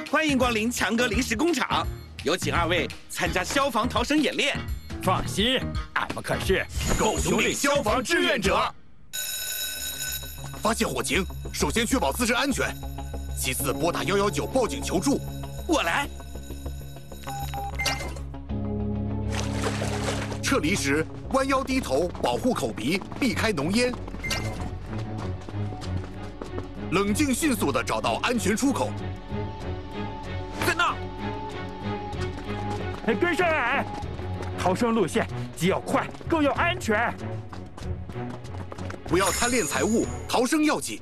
欢迎光临强哥临时工厂，有请二位参加消防逃生演练。 放心，俺们可是狗兄弟消防志愿者。发现火情，首先确保自身安全，其次拨打119报警求助。 我来。 撤离时弯腰低头，保护口鼻，避开浓烟。冷静迅速地找到安全出口。 在那！ 跟上俺！逃生路线既要快，更要安全。 不要贪恋财物，逃生要紧。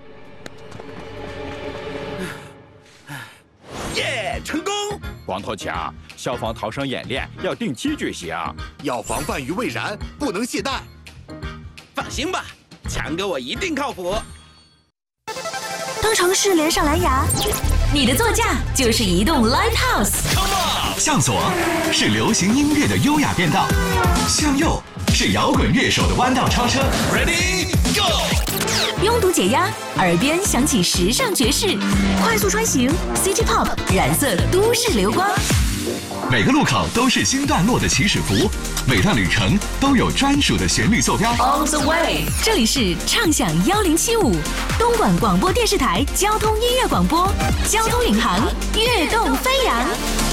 耶，成功！ 光头强，消防逃生演练要定期举行， 要防范于未然，不能懈怠。 放心吧，强哥我一定靠谱。 当城市连上蓝牙，你的座驾就是移动 Live House。 向左是流行音乐的优雅变道，向右是摇滚乐手的弯道超车。Ready go！ 拥堵解压，耳边响起时尚爵士，快速穿行 City Pop 染色都市流光。 每个路口都是新段落的起始符，每段旅程都有专属的旋律坐标。 On the way， 这里是畅享1075，东莞广播电视台交通音乐广播，交通领航，跃动飞扬。